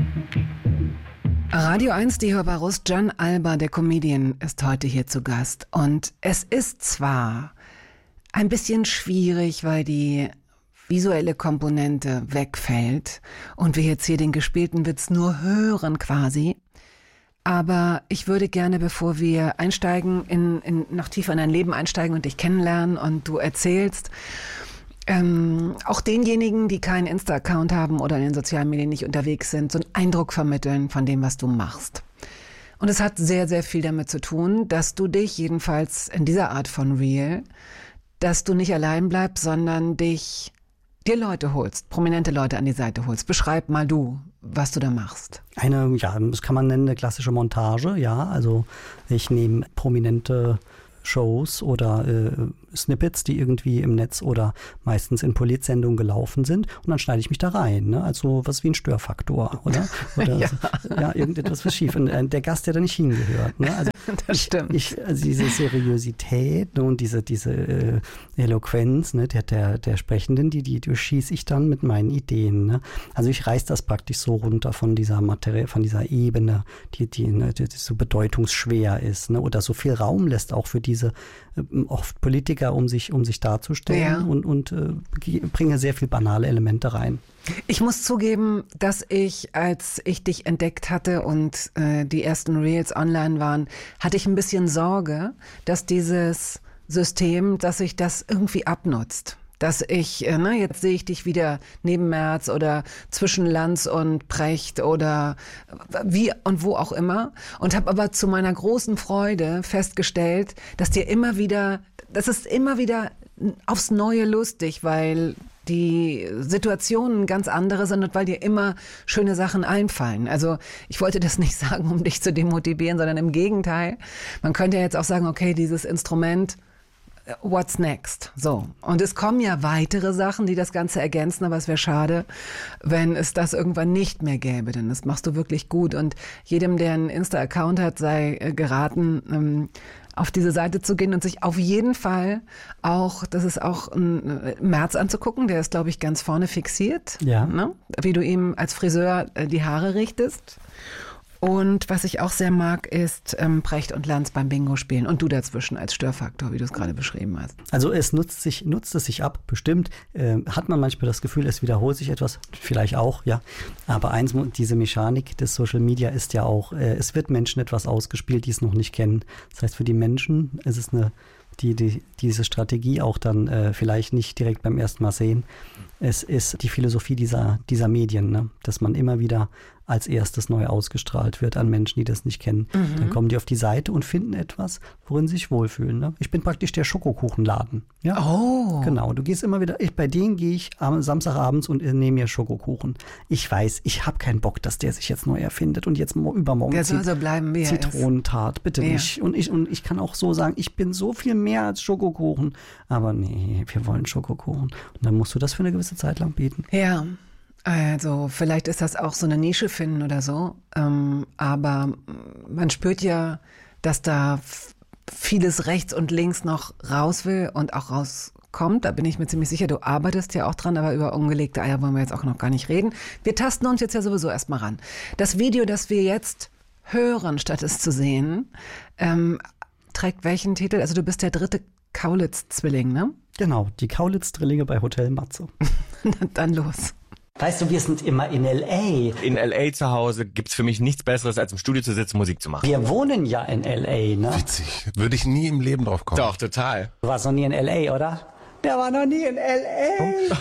Radio 1, die Hörbarus, John Alba, der Comedian, ist heute hier zu Gast. Und es ist zwar ein bisschen schwierig, weil die visuelle Komponente wegfällt und wir jetzt hier den gespielten Witz nur hören quasi. Aber ich würde gerne, bevor wir einsteigen, noch tiefer in dein Leben einsteigen und dich kennenlernen und du erzählst, auch denjenigen, die keinen Insta-Account haben oder in den sozialen Medien nicht unterwegs sind, so einen Eindruck vermitteln von dem, was du machst. Und es hat sehr, sehr viel damit zu tun, dass du dich, jedenfalls in dieser Art von Reel, dass du nicht allein bleibst, sondern dir Leute holst, prominente Leute an die Seite holst. Beschreib mal du, was du da machst. Das kann man nennen, eine klassische Montage, ja. Also ich nehme prominente Shows oder Snippets, die irgendwie im Netz oder meistens in Politsendungen gelaufen sind und dann schneide ich mich da rein. Ne? Also was wie ein Störfaktor, oder? Ja, irgendetwas was schief. Und der Gast, der da nicht hingehört. Ne? Also das stimmt. Also diese Seriosität und diese Eloquenz, ne, der Sprechenden, die durchschieße ich dann mit meinen Ideen. Ne? Also ich reiß das praktisch so runter von dieser Materie, von dieser Ebene, die so bedeutungsschwer ist, ne? Oder so viel Raum lässt auch für diese oft Politiker, um sich darzustellen, ja. und bringe sehr viel banale Elemente rein. Ich muss zugeben, dass ich, als ich dich entdeckt hatte und die ersten Reels online waren, hatte ich ein bisschen Sorge, dass dieses System, dass sich das irgendwie abnutzt. Dass ich, jetzt sehe ich dich wieder neben Merz oder zwischen Lanz und Precht oder wie und wo auch immer und habe aber zu meiner großen Freude festgestellt, dass das ist immer wieder aufs Neue lustig, weil die Situationen ganz andere sind und weil dir immer schöne Sachen einfallen. Also ich wollte das nicht sagen, um dich zu demotivieren, sondern im Gegenteil. Man könnte ja jetzt auch sagen, okay, dieses Instrument, what's next? So. Und es kommen ja weitere Sachen, die das Ganze ergänzen, aber es wäre schade, wenn es das irgendwann nicht mehr gäbe, denn das machst du wirklich gut. Und jedem, der einen Insta-Account hat, sei geraten, auf diese Seite zu gehen und sich auf jeden Fall auch, das ist auch ein Merz anzugucken, der ist, glaube ich, ganz vorne fixiert, ja. Ne? Wie du ihm als Friseur die Haare richtest. Und was ich auch sehr mag, ist Precht und Lanz beim Bingo spielen und du dazwischen als Störfaktor, wie du es gerade beschrieben hast. Also es nutzt es sich ab, bestimmt. Hat man manchmal das Gefühl, es wiederholt sich etwas, vielleicht auch, ja. Aber diese Mechanik des Social Media ist ja auch, es wird Menschen etwas ausgespielt, die es noch nicht kennen. Das heißt, für die Menschen ist es diese Strategie auch dann vielleicht nicht direkt beim ersten Mal sehen. Es ist die Philosophie dieser Medien, ne? Dass man immer wieder als erstes neu ausgestrahlt wird an Menschen, die das nicht kennen. Mhm. Dann kommen die auf die Seite und finden etwas, worin sie sich wohlfühlen. Ne? Ich bin praktisch der Schokokuchenladen. Ja? Oh. Genau, du gehst immer wieder, bei denen gehe ich am Samstagabends und nehme mir Schokokuchen. Ich weiß, ich habe keinen Bock, dass der sich jetzt neu erfindet und jetzt übermorgen der soll so bleiben, wie Zitronentat, bitte nicht. Und ich kann auch so sagen, ich bin so viel mehr als Schokokuchen. Aber nee, wir wollen Schokokuchen. Und dann musst du das für eine gewisse Zeit lang bieten. Ja. Also vielleicht ist das auch so eine Nische finden oder so, aber man spürt ja, dass da vieles rechts und links noch raus will und auch rauskommt. Da bin ich mir ziemlich sicher, du arbeitest ja auch dran, aber über ungelegte Eier wollen wir jetzt auch noch gar nicht reden. Wir tasten uns jetzt ja sowieso erstmal ran. Das Video, das wir jetzt hören, statt es zu sehen, trägt welchen Titel? Also du bist der dritte Kaulitz-Zwilling, ne? Genau, die Kaulitz-Drillinge bei Hotel Matze. Dann los. Weißt du, wir sind immer in L.A. In L.A. zu Hause gibt's für mich nichts Besseres, als im Studio zu sitzen, Musik zu machen. Wir wohnen ja in L.A., ne? Witzig. Würde ich nie im Leben drauf kommen. Doch, total. Du warst noch nie in L.A., oder? Der war noch nie in L.A.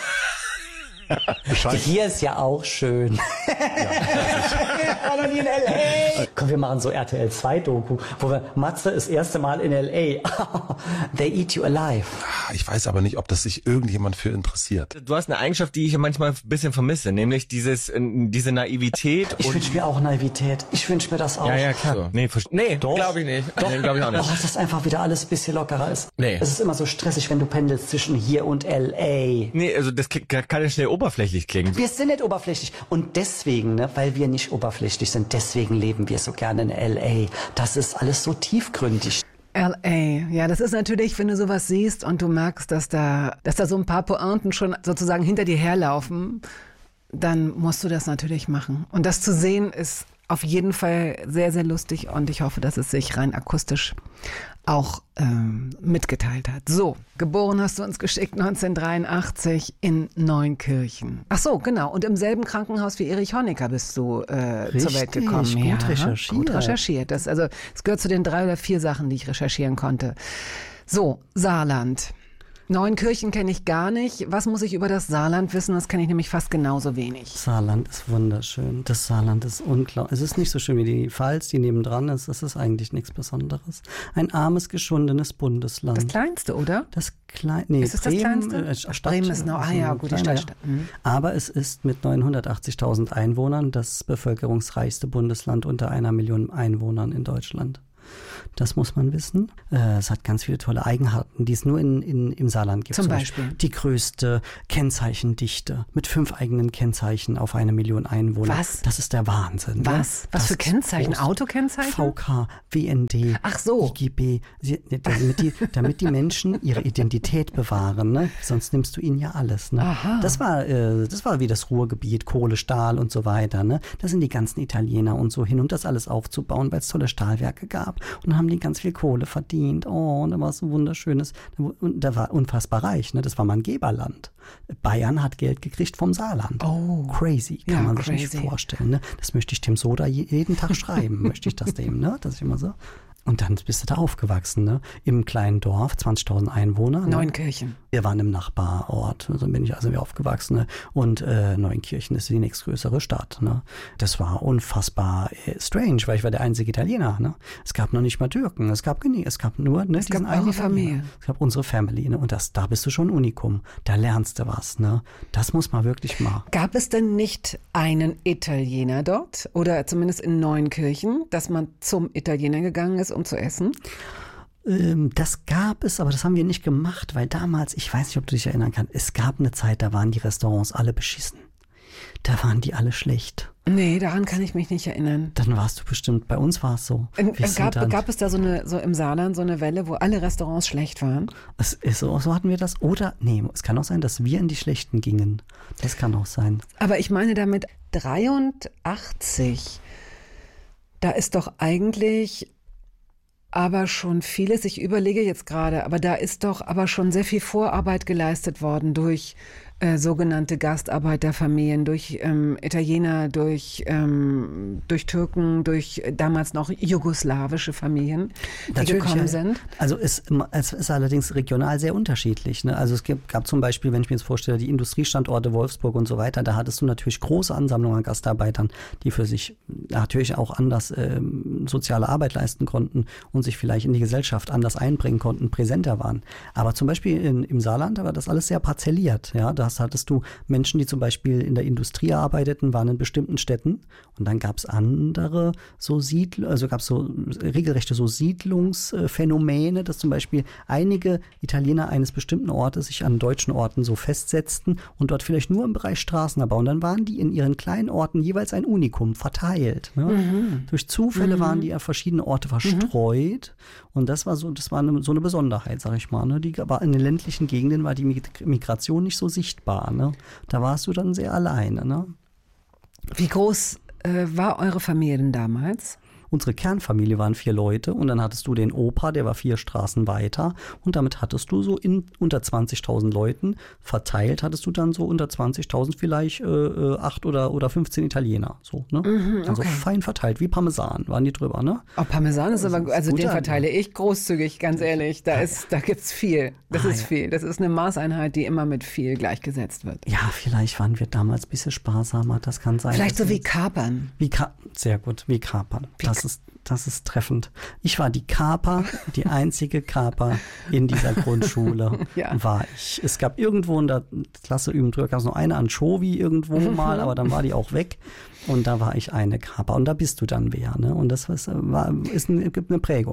Hier ist ja auch schön. War noch nie in L.A. Komm, wir machen so RTL 2 Doku, wo wir Matze das erste Mal in L.A. They eat you alive. Ich weiß aber nicht, ob das sich irgendjemand für interessiert. Du hast eine Eigenschaft, die ich manchmal ein bisschen vermisse, nämlich diese Naivität. Ich wünsche mir auch Naivität. Ich wünsche mir das auch. Ja, klar. So. Nee, glaube ich nicht. Doch. Nee, glaube ich auch nicht. Doch, dass das einfach wieder alles ein bisschen lockerer ist. Nee. Es ist immer so stressig, wenn du pendelst zwischen hier und L.A. Nee, also das kann ja schnell oberflächlich klingen. Wir sind nicht oberflächlich. Und deswegen, ne, weil wir nicht oberflächlich sind, deswegen leben wir so gerne in L.A. Das ist alles so tiefgründig. L.A., ja, das ist natürlich, wenn du sowas siehst und du merkst, dass da so ein paar Pointen schon sozusagen hinter dir herlaufen, dann musst du das natürlich machen. Und das zu sehen ist auf jeden Fall sehr, sehr lustig und ich hoffe, dass es sich rein akustisch auch mitgeteilt hat. So, geboren hast du uns geschickt 1983 in Neunkirchen. Ach so, genau. Und im selben Krankenhaus wie Erich Honecker bist du zur Welt gekommen. Gut recherchiert. Gut recherchiert. Es gehört zu den 3 oder 4 Sachen, die ich recherchieren konnte. So, Saarland. Neunkirchen kenne ich gar nicht. Was muss ich über das Saarland wissen? Das kenne ich nämlich fast genauso wenig. Saarland ist wunderschön. Das Saarland ist unglaublich. Es ist nicht so schön wie die Pfalz, die nebendran ist. Es ist eigentlich nichts Besonderes. Ein armes, geschundenes Bundesland. Das kleinste, oder? Nee, ist es Bremen, das kleinste? Stadt, Bremen ist noch, gut, die Stadt. Mhm. Aber es ist mit 980.000 Einwohnern das bevölkerungsreichste Bundesland unter 1 Million Einwohnern in Deutschland. Das muss man wissen. Es hat ganz viele tolle Eigenarten, die es nur im Saarland gibt. Zum Beispiel? Die größte Kennzeichendichte mit 5 eigenen Kennzeichen auf 1 Million Einwohner. Was? Das ist der Wahnsinn. Was? Ne? Was für Kennzeichen? Autokennzeichen? VK, WND, Ach so. IGB, damit die Menschen ihre Identität bewahren. Ne? Sonst nimmst du ihnen ja alles. Ne? Aha. Das war wie das Ruhrgebiet, Kohle, Stahl und so weiter. Ne? Da sind die ganzen Italiener und so hin, um das alles aufzubauen, weil es tolle Stahlwerke gab. Und dann haben die ganz viel Kohle verdient. Oh, und da war es so wunderschönes. Und da war unfassbar reich. Ne? Das war mal ein Geberland. Bayern hat Geld gekriegt vom Saarland. Oh. Crazy, kann man sich nicht vorstellen. Ne? Das möchte ich dem Soda jeden Tag schreiben. Möchte ich das dem, ne? Das ist immer so. Und dann bist du da aufgewachsen, ne? Im kleinen Dorf, 20.000 Einwohner. Ne? Neunkirchen. Wir waren im Nachbarort, so bin ich also aufgewachsen. Ne? Und Neunkirchen ist die nächstgrößere Stadt. Ne? Das war unfassbar strange, weil ich war der einzige Italiener. Ne? Es gab noch nicht mal Türken, es gab nur diesen einen Familie. Es gab unsere Family. Ne? Und da bist du schon ein Unikum. Da lernst du was. Ne? Das muss man wirklich machen. Gab es denn nicht einen Italiener dort? Oder zumindest in Neunkirchen, dass man zum Italiener gegangen ist, um zu essen? Das gab es, aber das haben wir nicht gemacht, weil damals, ich weiß nicht, ob du dich erinnern kannst, es gab eine Zeit, da waren die Restaurants alle beschissen. Da waren die alle schlecht. Nee, daran kann ich mich nicht erinnern. Dann warst du bestimmt, bei uns war es so. Gab es da so im Saarland so eine Welle, wo alle Restaurants schlecht waren? So hatten wir das. Oder, nee, es kann auch sein, dass wir in die Schlechten gingen. Das kann auch sein. Aber ich meine damit 83, da ist doch eigentlich aber schon vieles, ich überlege jetzt gerade, aber da ist doch aber schon sehr viel Vorarbeit geleistet worden durch sogenannte Gastarbeiterfamilien, durch Italiener, durch Türken, durch damals noch jugoslawische Familien, die gekommen sind. Also es ist allerdings regional sehr unterschiedlich. Ne? Also es gab zum Beispiel, wenn ich mir jetzt vorstelle, die Industriestandorte Wolfsburg und so weiter, da hattest du natürlich große Ansammlungen an Gastarbeitern, die für sich natürlich auch anders soziale Arbeit leisten konnten und sich vielleicht in die Gesellschaft anders einbringen konnten, präsenter waren. Aber zum Beispiel im Saarland war das alles sehr parzelliert. Ja? Da hattest du Menschen, die zum Beispiel in der Industrie arbeiteten, waren in bestimmten Städten und dann gab es andere gab es so regelrechte so Siedlungsphänomene, dass zum Beispiel einige Italiener eines bestimmten Ortes sich an deutschen Orten so festsetzten und dort vielleicht nur im Bereich Straßenabbau und dann waren die in ihren kleinen Orten jeweils ein Unikum verteilt. Ne? Mhm. Durch Zufälle waren die an verschiedene Orte verstreut und das war so eine Besonderheit, sag ich mal. Ne? Aber in den ländlichen Gegenden war die Migration nicht so sichtbar. Ne? Da warst du dann sehr alleine. Ne? Wie groß war eure Familie denn damals? Unsere Kernfamilie waren 4 Leute und dann hattest du den Opa, der war 4 Straßen weiter und damit hattest du so unter 20.000 Leuten verteilt, hattest du dann so unter 20.000 vielleicht 8 oder 15 Italiener. So, ne? Okay. Also fein verteilt, wie Parmesan waren die drüber. Ne? Oh, Parmesan ist aber, also den verteile ich großzügig, ganz ehrlich. Da gibt's viel. Das ist viel. Das ist eine Maßeinheit, die immer mit viel gleichgesetzt wird. Ja, vielleicht waren wir damals ein bisschen sparsamer, das kann sein. Vielleicht so wie Kapern. Sehr gut, wie Kapern. Das ist treffend. Ich war die Kaper, die einzige Kaper in dieser Grundschule war ich. Es gab irgendwo in der Klasse üben drüber, gab es noch eine Anchovy irgendwo mal, aber dann war die auch weg und da war ich eine Kaper und da bist du dann wer. Ne? Und das gibt eine Prägung.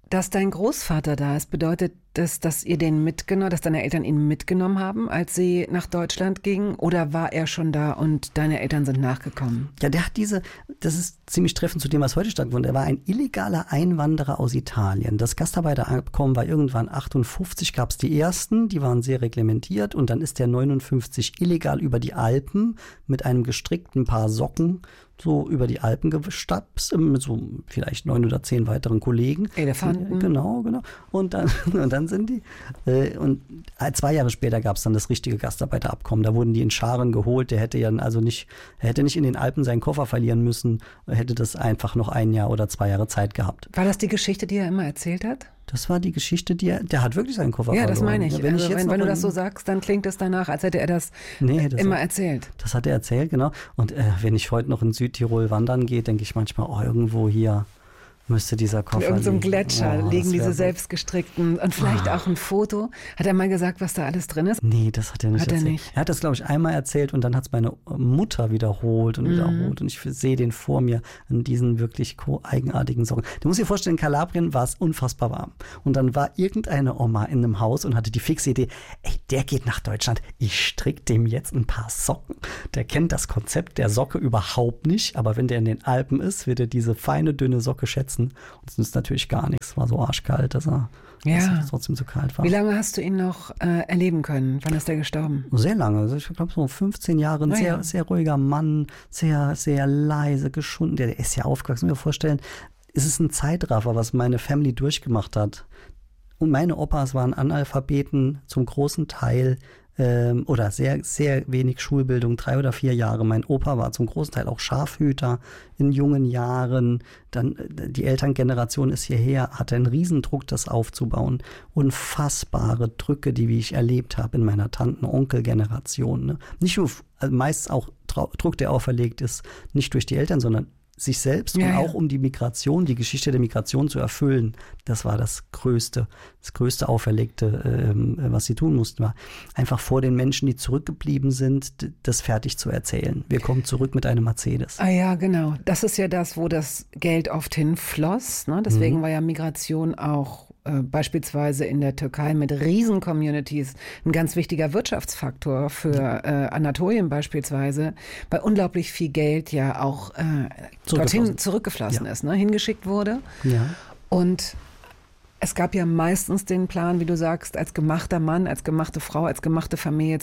dass dein Großvater da ist, bedeutet das, dass ihr den mitgenommen, dass deine Eltern ihn mitgenommen haben, als sie nach Deutschland gingen? Oder war er schon da und deine Eltern sind nachgekommen? Ja, der hat das ist ziemlich treffend zu dem, was heute stattfindet. Er war ein illegaler Einwanderer aus Italien. Das Gastarbeiterabkommen war irgendwann 58, gab es die ersten, die waren sehr reglementiert und dann ist der 59 illegal über die Alpen mit einem gestrickten Paar Socken so über die Alpen gestapst, mit so vielleicht 9 oder 10 weiteren Kollegen. Elefanten. Genau. Und dann sind die, und 2 Jahre später gab es dann das richtige Gastarbeiterabkommen. Da wurden die in Scharen geholt. Der hätte ja also nicht in den Alpen seinen Koffer verlieren müssen, hätte das einfach noch 1 Jahr oder 2 Jahre Zeit gehabt. War das die Geschichte, die er immer erzählt hat? Das war die Geschichte, der hat wirklich seinen Koffer verloren. Ja, das meine ich. Wenn, wenn du das so sagst, dann klingt es danach, als hätte er das immer erzählt. Das hat er erzählt, genau. Und wenn ich heute noch in Südtirol wandern gehe, denke ich manchmal, irgendwo hier müsste dieser Koffer liegen. In irgendeinem Gletscher liegen diese selbstgestrickten und vielleicht auch ein Foto. Hat er mal gesagt, was da alles drin ist? Nee, das hat er nicht erzählt. Er hat das, glaube ich, einmal erzählt und dann hat es meine Mutter wiederholt und wiederholt. Und ich sehe den vor mir in diesen wirklich eigenartigen Socken. Du musst dir vorstellen, in Kalabrien war es unfassbar warm. Und dann war irgendeine Oma in einem Haus und hatte die fixe Idee, der geht nach Deutschland, ich stricke dem jetzt ein paar Socken. Der kennt das Konzept der Socke überhaupt nicht, aber wenn der in den Alpen ist, wird er diese feine, dünne Socke schätzen. Und es nützt natürlich gar nichts. Es war so arschkalt, dass es trotzdem so kalt war. Wie lange hast du ihn noch erleben können? Wann ist er gestorben? Sehr lange. Also ich glaube so 15 Jahre. Ein sehr, sehr ruhiger Mann, sehr, sehr leise, geschunden. Der ist ja aufgewachsen. Ich kann mir vorstellen, es ist ein Zeitraffer, was meine Family durchgemacht hat. Und meine Opas waren Analphabeten zum großen Teil. Oder sehr, sehr wenig Schulbildung, 3 oder 4 Jahre. Mein Opa war zum großen Teil auch Schafhüter in jungen Jahren. Dann die Elterngeneration ist hierher, hatte einen Riesendruck, das aufzubauen. Unfassbare Drücke, die wie ich erlebt habe in meiner Tanten-Onkel-Generation. Ne? Nicht nur, also meist auch Druck, der auferlegt ist, nicht durch die Eltern, sondern sich selbst und auch um die Migration, die Geschichte der Migration zu erfüllen. Das war das größte Auferlegte, was sie tun mussten, war einfach vor den Menschen, die zurückgeblieben sind, das fertig zu erzählen. Wir kommen zurück mit einem Mercedes. Ah ja, genau. Das ist ja das, wo das Geld oft hinfloss. Ne? Deswegen war ja Migration auch beispielsweise in der Türkei mit Riesen-Communities ein ganz wichtiger Wirtschaftsfaktor für Anatolien beispielsweise, weil unglaublich viel Geld ja auch dorthin zurückgeflossen ist, ne? Hingeschickt wurde. Ja. Und es gab ja meistens den Plan, wie du sagst, als gemachter Mann, als gemachte Frau, als gemachte Familie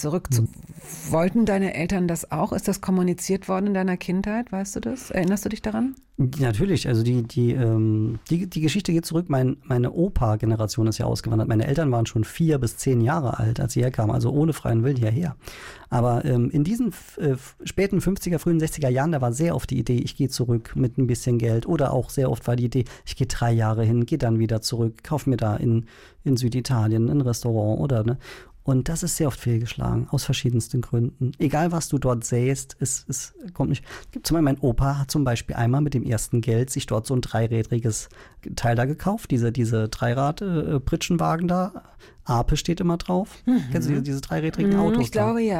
Wollten deine Eltern das auch? Ist das kommuniziert worden in deiner Kindheit? Weißt du das? Erinnerst du dich daran? Natürlich, also die Geschichte geht zurück. Meine Opa-Generation ist ja ausgewandert. Meine Eltern waren schon 4 bis 10 Jahre alt, als sie herkamen, also ohne freien Willen hierher. Aber in diesen späten 50er, frühen 60er Jahren, da war sehr oft die Idee, ich gehe zurück mit ein bisschen Geld. Oder auch sehr oft war die Idee, ich gehe 3 Jahre hin, gehe dann wieder zurück, kaufe mir da in Süditalien ein Restaurant oder ne. Und das ist sehr oft fehlgeschlagen, aus verschiedensten Gründen. Egal, was du dort sähst, es kommt nicht. Zum Beispiel mein Opa hat zum Beispiel einmal mit dem ersten Geld sich dort so ein 3-rädriges Teil da gekauft, diese Dreirad-Pritschenwagen da. Ape steht immer drauf. Kennst du diese 3-rädrigen Autos? Ich glaube, ja.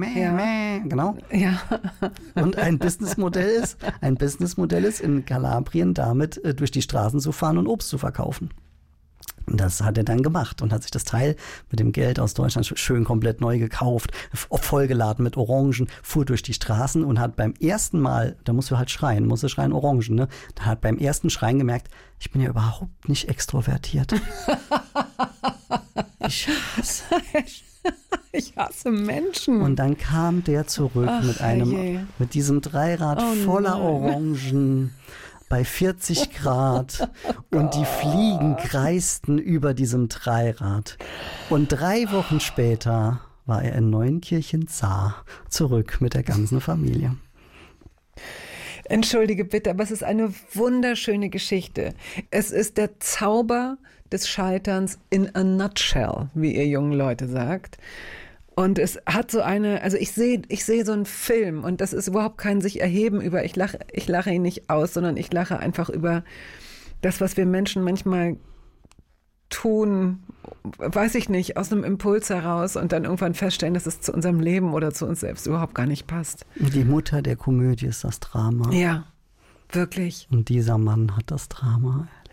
Genau. Ja. Und ein Businessmodell ist in Kalabrien damit durch die Straßen zu fahren und Obst zu verkaufen. Das hat er dann gemacht und hat sich das Teil mit dem Geld aus Deutschland schön komplett neu gekauft, vollgeladen mit Orangen, fuhr durch die Straßen und hat beim ersten Mal, da musst du schreien Orangen, ne? Da hat beim ersten Schreien gemerkt, ich bin ja überhaupt nicht extrovertiert. Ich hasse Menschen. Und dann kam der zurück mit diesem Dreirad voller Orangen. Bei 40 Grad und die Fliegen kreisten über diesem Dreirad. Und 3 Wochen später war er in Neunkirchen-Zaar zurück mit der ganzen Familie. Entschuldige bitte, aber es ist eine wunderschöne Geschichte. Es ist der Zauber des Scheiterns in a nutshell, wie ihr jungen Leute sagt. Und es hat so also ich sehe so einen Film und das ist überhaupt kein sich erheben über, ich lache ihn nicht aus, sondern ich lache einfach über das, was wir Menschen manchmal tun, weiß ich nicht, aus einem Impuls heraus und dann irgendwann feststellen, dass es zu unserem Leben oder zu uns selbst überhaupt gar nicht passt. Die Mutter der Komödie ist das Drama. Ja, wirklich. Und dieser Mann hat das Drama erlebt.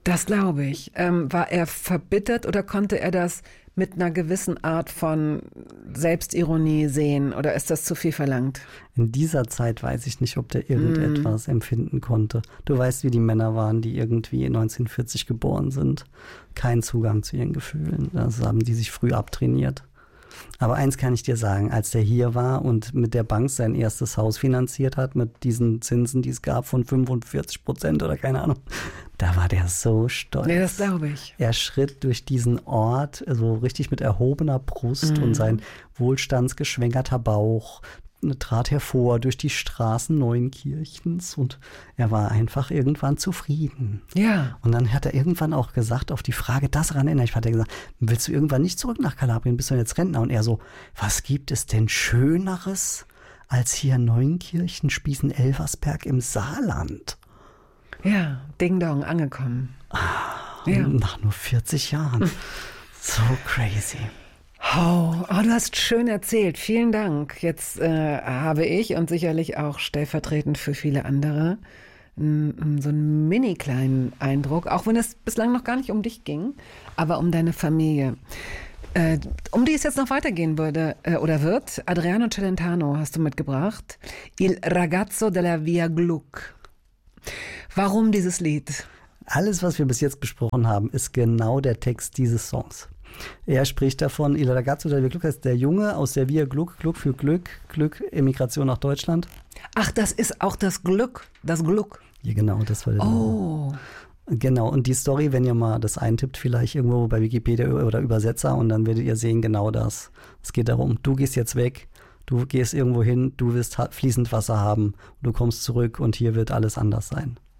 Das glaube ich. War er verbittert oder konnte er das mit einer gewissen Art von Selbstironie sehen oder ist das zu viel verlangt? In dieser Zeit weiß ich nicht, ob der irgendetwas empfinden konnte. Du weißt, wie die Männer waren, die irgendwie 1940 geboren sind. Kein Zugang zu ihren Gefühlen. Das haben die sich früh abtrainiert. Aber eins kann ich dir sagen, als der hier war und mit der Bank sein erstes Haus finanziert hat, mit diesen Zinsen, die es gab von 45% oder keine Ahnung, da war der so stolz. Ja, das glaube ich. Er schritt durch diesen Ort, so richtig mit erhobener Brust und sein wohlstandsgeschwängerter Bauch trat hervor durch die Straßen Neunkirchens und er war einfach irgendwann zufrieden. Ja. Und dann hat er irgendwann auch gesagt, auf die Frage, daran erinnere ich, hat er gesagt, willst du irgendwann nicht zurück nach Kalabrien, bist du jetzt Rentner? Und er so, was gibt es denn Schöneres als hier Neunkirchen, Spießen-Elversberg im Saarland? Ja, Ding Dong, angekommen. Ja. Nach nur 40 Jahren. So crazy. Oh, du hast schön erzählt. Vielen Dank. Jetzt habe ich und sicherlich auch stellvertretend für viele andere so einen mini kleinen Eindruck, auch wenn es bislang noch gar nicht um dich ging, aber um deine Familie. Um die es jetzt noch weitergehen würde oder wird, Adriano Celentano hast du mitgebracht. Il ragazzo della Via Gluck. Warum dieses Lied? Alles, was wir bis jetzt besprochen haben, ist genau der Text dieses Songs. Er spricht davon, Il ragazzo della Via Gluck heißt der Junge aus der Via Gluck, Gluck für Glück, Glück, Emigration nach Deutschland. Ach, das ist auch das Glück, das Gluck. Ja, genau, das war der Oh. Genau, und die Story, wenn ihr mal das eintippt, vielleicht irgendwo bei Wikipedia oder Übersetzer, und dann werdet ihr sehen, genau das. Es geht darum, du gehst jetzt weg, du gehst irgendwo hin, du wirst fließend Wasser haben, du kommst zurück und hier wird alles anders sein.